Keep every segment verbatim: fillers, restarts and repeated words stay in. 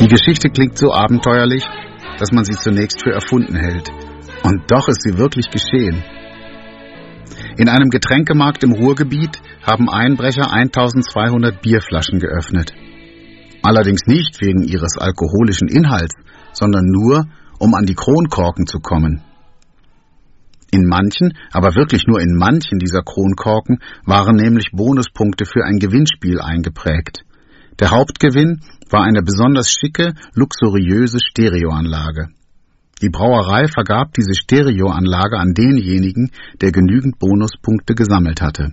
Die Geschichte klingt so abenteuerlich, dass man sie zunächst für erfunden hält. Und doch ist sie wirklich geschehen. In einem Getränkemarkt im Ruhrgebiet haben Einbrecher eintausendzweihundert Bierflaschen geöffnet. Allerdings nicht wegen ihres alkoholischen Inhalts, sondern nur, um an die Kronkorken zu kommen. In manchen, aber wirklich nur in manchen dieser Kronkorken waren nämlich Bonuspunkte für ein Gewinnspiel eingeprägt. Der Hauptgewinn war eine besonders schicke, luxuriöse Stereoanlage. Die Brauerei vergab diese Stereoanlage an denjenigen, der genügend Bonuspunkte gesammelt hatte.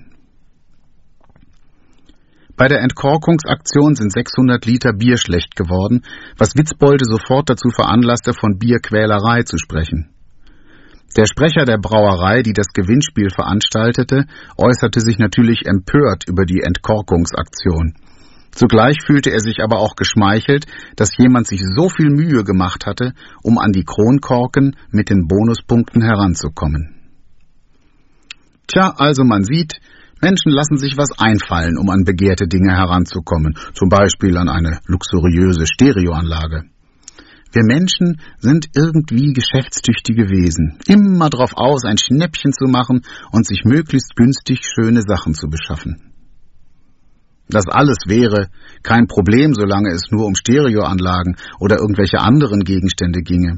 Bei der Entkorkungsaktion sind sechshundert Liter Bier schlecht geworden, was Witzbolde sofort dazu veranlasste, von Bierquälerei zu sprechen. Der Sprecher der Brauerei, die das Gewinnspiel veranstaltete, äußerte sich natürlich empört über die Entkorkungsaktion. Zugleich fühlte er sich aber auch geschmeichelt, dass jemand sich so viel Mühe gemacht hatte, um an die Kronkorken mit den Bonuspunkten heranzukommen. Tja, also man sieht, Menschen lassen sich was einfallen, um an begehrte Dinge heranzukommen, zum Beispiel an eine luxuriöse Stereoanlage. Wir Menschen sind irgendwie geschäftstüchtige Wesen, immer drauf aus, ein Schnäppchen zu machen und sich möglichst günstig schöne Sachen zu beschaffen. Das alles wäre kein Problem, solange es nur um Stereoanlagen oder irgendwelche anderen Gegenstände ginge.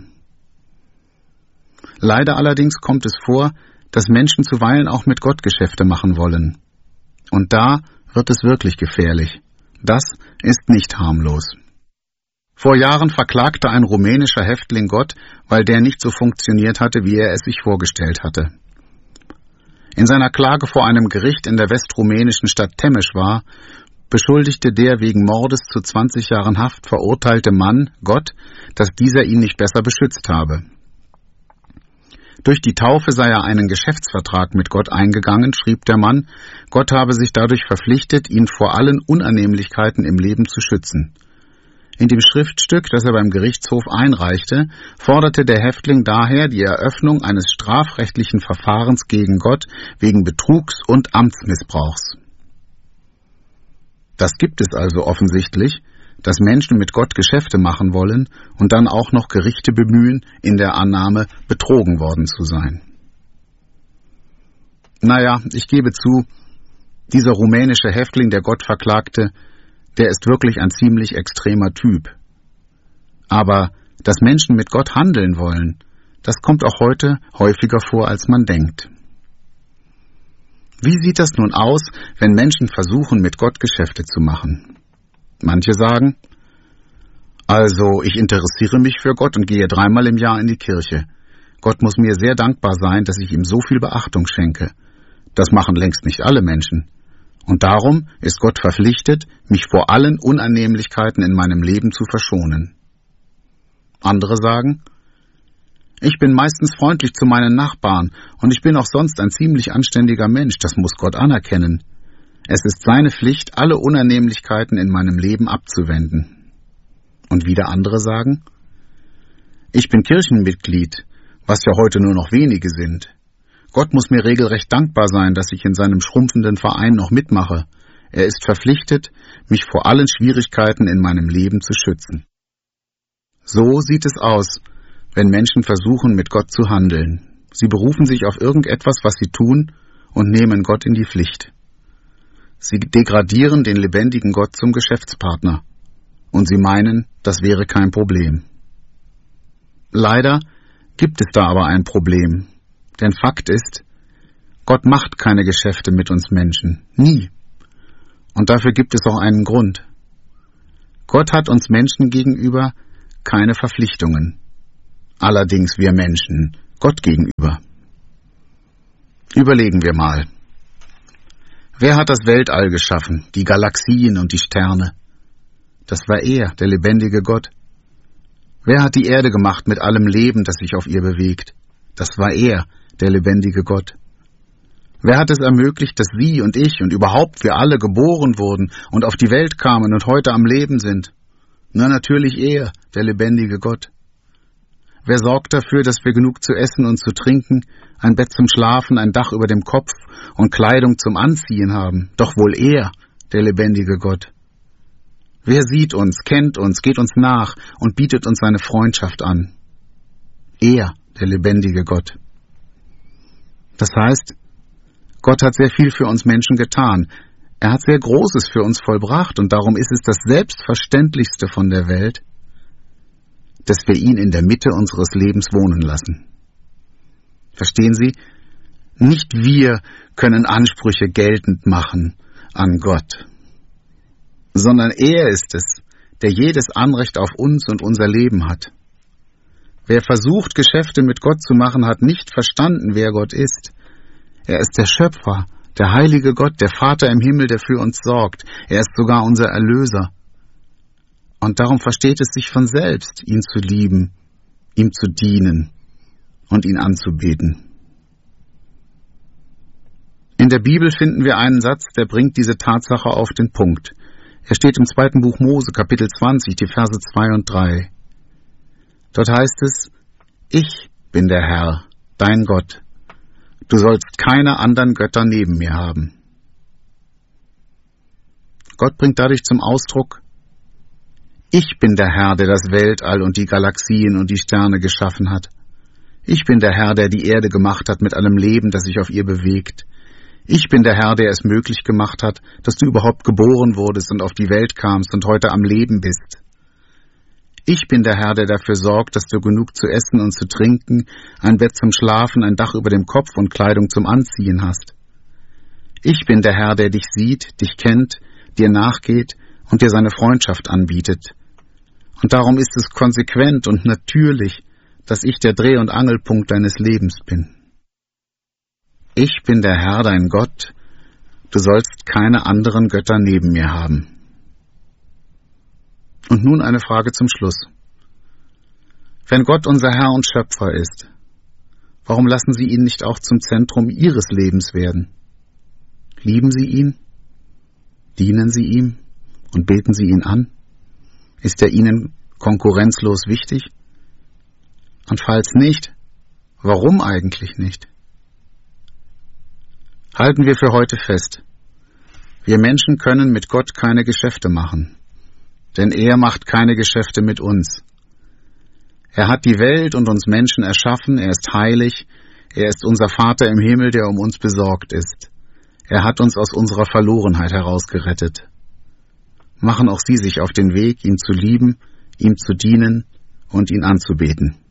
Leider allerdings kommt es vor, dass Menschen zuweilen auch mit Gott Geschäfte machen wollen. Und da wird es wirklich gefährlich. Das ist nicht harmlos. Vor Jahren verklagte ein rumänischer Häftling Gott, weil der nicht so funktioniert hatte, wie er es sich vorgestellt hatte. In seiner Klage vor einem Gericht in der westrumänischen Stadt Temeschwar beschuldigte der wegen Mordes zu zwanzig Jahren Haft verurteilte Mann Gott, dass dieser ihn nicht besser beschützt habe. Durch die Taufe sei er einen Geschäftsvertrag mit Gott eingegangen, schrieb der Mann, Gott habe sich dadurch verpflichtet, ihn vor allen Unannehmlichkeiten im Leben zu schützen. In dem Schriftstück, das er beim Gerichtshof einreichte, forderte der Häftling daher die Eröffnung eines strafrechtlichen Verfahrens gegen Gott wegen Betrugs und Amtsmissbrauchs. Das gibt es also offensichtlich, dass Menschen mit Gott Geschäfte machen wollen und dann auch noch Gerichte bemühen, in der Annahme, betrogen worden zu sein. Naja, ich gebe zu, dieser rumänische Häftling, der Gott verklagte, der ist wirklich ein ziemlich extremer Typ. Aber dass Menschen mit Gott handeln wollen, das kommt auch heute häufiger vor, als man denkt. Wie sieht das nun aus, wenn Menschen versuchen, mit Gott Geschäfte zu machen? Manche sagen, also ich interessiere mich für Gott und gehe dreimal im Jahr in die Kirche. Gott muss mir sehr dankbar sein, dass ich ihm so viel Beachtung schenke. Das machen längst nicht alle Menschen. Und darum ist Gott verpflichtet, mich vor allen Unannehmlichkeiten in meinem Leben zu verschonen. Andere sagen, ich bin meistens freundlich zu meinen Nachbarn und ich bin auch sonst ein ziemlich anständiger Mensch, das muss Gott anerkennen. Es ist seine Pflicht, alle Unannehmlichkeiten in meinem Leben abzuwenden. Und wieder andere sagen, ich bin Kirchenmitglied, was ja heute nur noch wenige sind. Gott muss mir regelrecht dankbar sein, dass ich in seinem schrumpfenden Verein noch mitmache. Er ist verpflichtet, mich vor allen Schwierigkeiten in meinem Leben zu schützen. So sieht es aus, wenn Menschen versuchen, mit Gott zu handeln. Sie berufen sich auf irgendetwas, was sie tun, und nehmen Gott in die Pflicht. Sie degradieren den lebendigen Gott zum Geschäftspartner. Und sie meinen, das wäre kein Problem. Leider gibt es da aber ein Problem. Denn Fakt ist, Gott macht keine Geschäfte mit uns Menschen. Nie. Und dafür gibt es auch einen Grund. Gott hat uns Menschen gegenüber keine Verpflichtungen. Allerdings wir Menschen Gott gegenüber. Überlegen wir mal. Wer hat das Weltall geschaffen, die Galaxien und die Sterne? Das war er, der lebendige Gott. Wer hat die Erde gemacht mit allem Leben, das sich auf ihr bewegt? Das war er, der lebendige Gott. Wer hat es ermöglicht, dass Sie und ich und überhaupt wir alle geboren wurden und auf die Welt kamen und heute am Leben sind? Na, natürlich er, der lebendige Gott. Wer sorgt dafür, dass wir genug zu essen und zu trinken, ein Bett zum Schlafen, ein Dach über dem Kopf und Kleidung zum Anziehen haben? Doch wohl er, der lebendige Gott. Wer sieht uns, kennt uns, geht uns nach und bietet uns seine Freundschaft an? Er, der lebendige Gott. Das heißt, Gott hat sehr viel für uns Menschen getan. Er hat sehr Großes für uns vollbracht und darum ist es das Selbstverständlichste von der Welt, dass wir ihn in der Mitte unseres Lebens wohnen lassen. Verstehen Sie? Nicht wir können Ansprüche geltend machen an Gott, sondern er ist es, der jedes Anrecht auf uns und unser Leben hat. Wer versucht, Geschäfte mit Gott zu machen, hat nicht verstanden, wer Gott ist. Er ist der Schöpfer, der heilige Gott, der Vater im Himmel, der für uns sorgt. Er ist sogar unser Erlöser. Und darum versteht es sich von selbst, ihn zu lieben, ihm zu dienen und ihn anzubeten. In der Bibel finden wir einen Satz, der bringt diese Tatsache auf den Punkt. Er steht im zweiten Buch Mose, Kapitel zwanzig, die Verse zwei und drei. Dort heißt es: Ich bin der Herr, dein Gott. Du sollst keine anderen Götter neben mir haben. Gott bringt dadurch zum Ausdruck: Ich bin der Herr, der das Weltall und die Galaxien und die Sterne geschaffen hat. Ich bin der Herr, der die Erde gemacht hat mit allem Leben, das sich auf ihr bewegt. Ich bin der Herr, der es möglich gemacht hat, dass du überhaupt geboren wurdest und auf die Welt kamst und heute am Leben bist. Ich bin der Herr, der dafür sorgt, dass du genug zu essen und zu trinken, ein Bett zum Schlafen, ein Dach über dem Kopf und Kleidung zum Anziehen hast. Ich bin der Herr, der dich sieht, dich kennt, dir nachgeht und dir seine Freundschaft anbietet. Und darum ist es konsequent und natürlich, dass ich der Dreh- und Angelpunkt deines Lebens bin. Ich bin der Herr, dein Gott, du sollst keine anderen Götter neben mir haben. Und nun eine Frage zum Schluss. Wenn Gott unser Herr und Schöpfer ist, warum lassen Sie ihn nicht auch zum Zentrum Ihres Lebens werden? Lieben Sie ihn? Dienen Sie ihm? Und beten Sie ihn an? Ist er Ihnen konkurrenzlos wichtig? Und falls nicht, warum eigentlich nicht? Halten wir für heute fest: Wir Menschen können mit Gott keine Geschäfte machen, denn er macht keine Geschäfte mit uns. Er hat die Welt und uns Menschen erschaffen, er ist heilig, er ist unser Vater im Himmel, der um uns besorgt ist. Er hat uns aus unserer Verlorenheit herausgerettet. Machen auch Sie sich auf den Weg, ihn zu lieben, ihm zu dienen und ihn anzubeten.